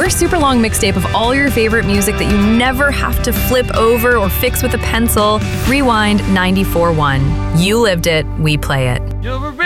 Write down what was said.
your super long mixtape of all your favorite music that you never have to flip over or fix with a pencil. Rewind 94.1. You lived it, we play it. You're a